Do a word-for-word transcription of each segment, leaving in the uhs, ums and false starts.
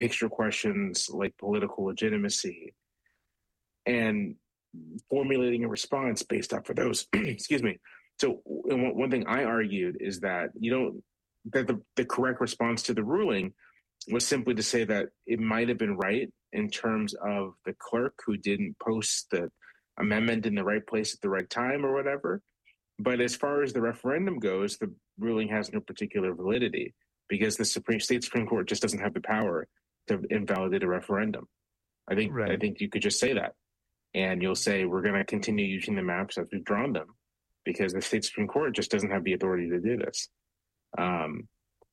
picture questions like political legitimacy and formulating a response based off of those. Excuse me. So one thing I argued is that you don't that the, the correct response to the ruling was simply to say that it might have been right in terms of the clerk who didn't post the amendment in the right place at the right time or whatever. But as far as the referendum goes, the ruling has no particular validity because the Supreme State Supreme Court just doesn't have the power to invalidate a referendum. I think right. I think you could just say that, and you'll say we're going to continue using the maps as we've drawn them because the State Supreme Court just doesn't have the authority to do this. Um,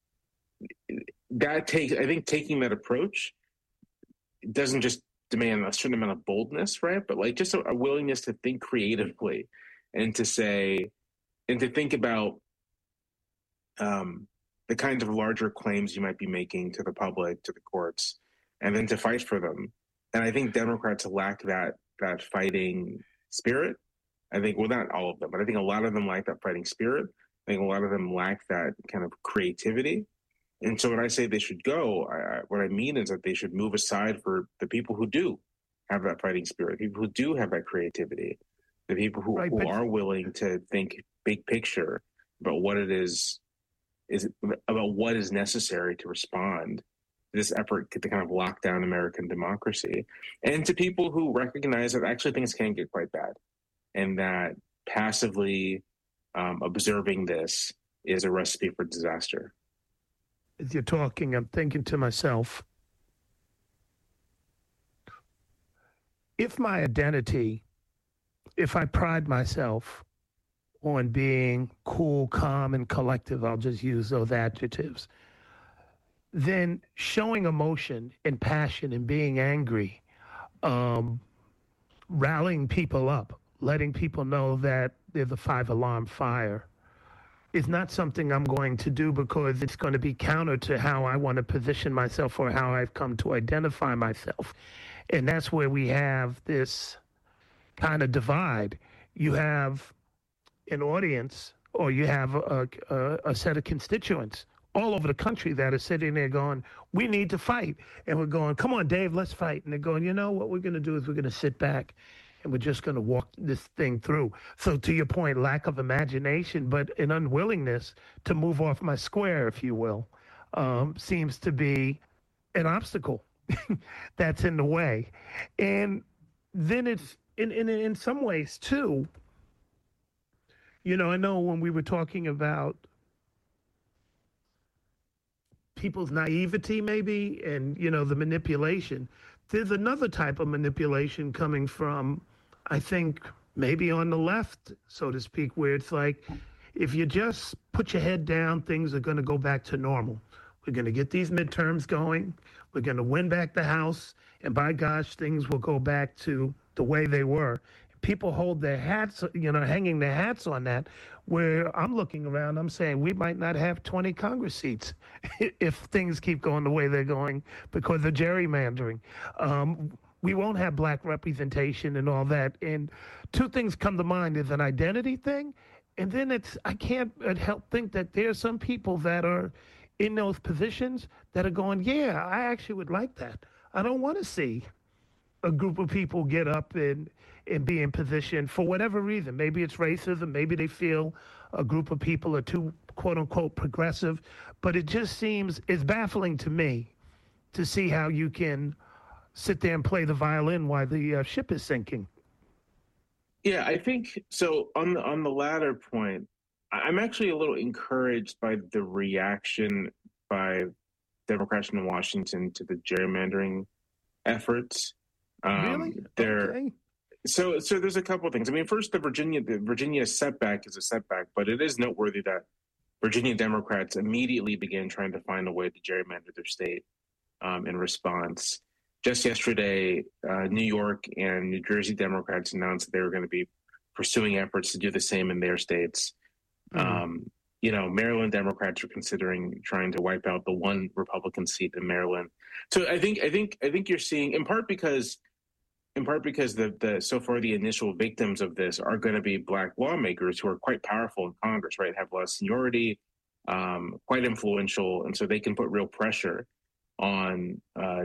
that takes, I think, taking that approach doesn't just demand a certain amount of boldness, right? But like just a, a willingness to think creatively and to say, and to think about um, the kinds of larger claims you might be making to the public, to the courts, and then to fight for them. And I think Democrats lack that that fighting spirit. I think, well, not all of them, but I think a lot of them lack that fighting spirit. I think a lot of them lack that kind of creativity. And so when I say they should go, I, what I mean is that they should move aside for the people who do have that fighting spirit, people who do have that creativity, the people who, right, who are willing to think big picture about what it is, is about what is necessary to respond to this effort to kind of lock down American democracy, and to people who recognize that actually things can get quite bad, and that passively um, observing this is a recipe for disaster. As you're talking, I'm thinking to myself, if my identity, if I pride myself on being cool, calm, and collective, I'll just use those adjectives, then showing emotion and passion and being angry, um, rallying people up, letting people know that there's a five-alarm fire, is not something I'm going to do because it's going to be counter to how I want to position myself or how I've come to identify myself. And that's where we have this kind of divide. You have an audience, or you have a, a, a set of constituents all over the country that are sitting there going, we need to fight. And we're going, come on, Dave, let's fight. And they're going, you know, what we're going to do is we're going to sit back and we're just going to walk this thing through. So to your point, lack of imagination, but an unwillingness to move off my square, if you will, um, seems to be an obstacle that's in the way. And then it's, in, in, in some ways, too, you know, I know when we were talking about people's naivety, maybe, and, you know, the manipulation, there's another type of manipulation coming from, I think, maybe on the left, so to speak, where it's like, if you just put your head down, things are going to go back to normal. We're going to get these midterms going. We're going to win back the House. And by gosh, things will go back to the way they were. People hold their hats, you know, hanging their hats on that, where I'm looking around, I'm saying we might not have twenty Congress seats if things keep going the way they're going because of gerrymandering. Um, we won't have black representation and all that. And two things come to mind is an identity thing. And then it's, I can't help think that there are some people that are in those positions that are going, yeah, I actually would like that. I don't want to see a group of people get up and, and be in position for whatever reason. Maybe it's racism. Maybe they feel a group of people are too, quote unquote, progressive. But it just seems, it's baffling to me to see how you can sit there and play the violin while the uh, ship is sinking. Yeah, I think so. On the, on the latter point, I'm actually a little encouraged by the reaction by Democrats in Washington to the gerrymandering efforts. Um, really? There, okay. So, so there's a couple of things. I mean, first, the Virginia, the Virginia setback is a setback, but it is noteworthy that Virginia Democrats immediately began trying to find a way to gerrymander their state um, in response. Just yesterday, uh, New York and New Jersey Democrats announced that they were going to be pursuing efforts to do the same in their states. Mm-hmm. Um, you know, Maryland Democrats are considering trying to wipe out the one Republican seat in Maryland. So I think, I think, I think you're seeing, in part because, in part because the, the so far the initial victims of this are going to be black lawmakers who are quite powerful in Congress, right? Have a lot of seniority, um, quite influential, and so they can put real pressure on uh,